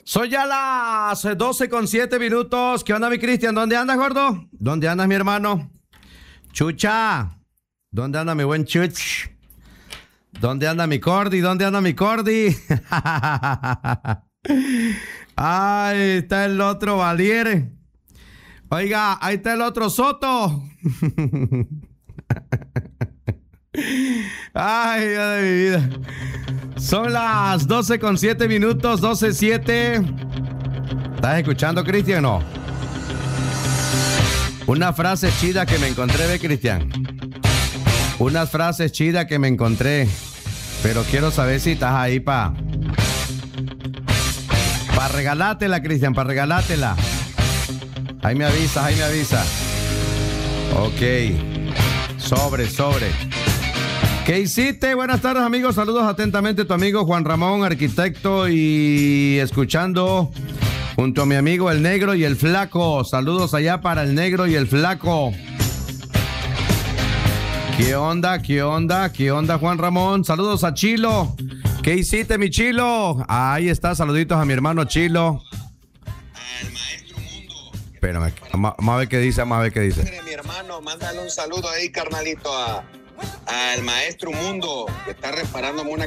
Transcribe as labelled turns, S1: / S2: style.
S1: Son ya las 12:07. ¿Qué onda, mi Cristian? ¿Dónde andas, gordo? ¿Dónde andas, mi hermano? Chucha. ¿Dónde anda mi buen Chuch? ¿Dónde anda mi Cordy? ¿Dónde anda mi Cordy? Ahí está el otro Valiere. Oiga, ahí está el otro Soto. Ay, Dios de mi vida. Son las 12:07, 12:07. ¿Estás escuchando, Cristian, o no? Una frase chida que me encontré, ve, Cristian. Unas frases chidas que me encontré. Pero quiero saber si estás ahí para regalártela, Cristian, para regalártela. Ahí me avisa. Ok. Sobre. ¿Qué hiciste? Buenas tardes, amigos. Saludos atentamente tu amigo Juan Ramón, arquitecto, y escuchando junto a mi amigo el Negro y el Flaco. Saludos allá para el Negro y el Flaco. ¿Qué onda, Juan Ramón? Saludos a Chilo. ¿Qué hiciste, mi Chilo? Ahí está, saluditos a mi hermano Chilo.
S2: Al maestro Mundo.
S1: Espérame, vamos a ver qué dice,
S2: Mi hermano, mándale un saludo ahí, carnalito, al maestro Mundo, que está reparándome una